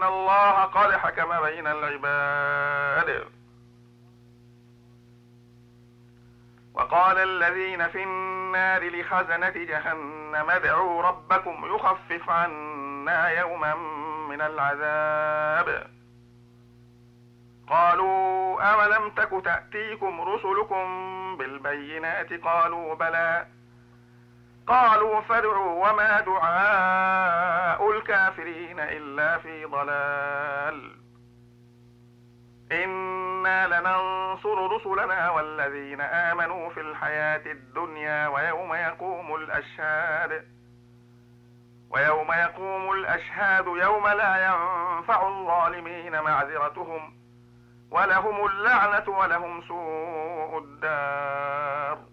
إن الله قد حكم بين العباد. وقال الذين في النار لخزنة جهنم ادعوا ربكم يخفف عنا يوما من العذاب. قالوا أولم تك تأتيكم رسلكم بالبينات قالوا بلى. قالوا فادعوا وما دعاء الكافرين إلا في ضلال. إنا لننصر رسلنا والذين آمنوا في الحياة الدنيا ويوم يقوم الأشهاد يوم لا ينفع الظالمين معذرتهم ولهم اللعنة ولهم سوء الدار.